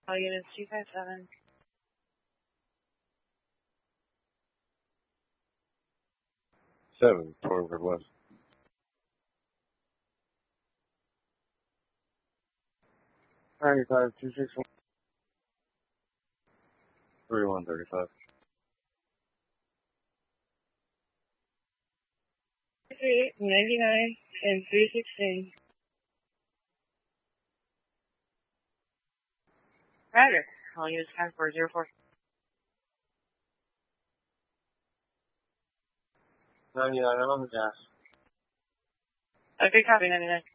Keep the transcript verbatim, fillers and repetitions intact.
All units two five seven. Seven, forward west. Ninety-five, two six one. Three one thirty-five. Three ninety nine and three sixteen. Roger. All units five four zero four. Ninety-nine, I'm on the gas. Okay, copy ninety nine.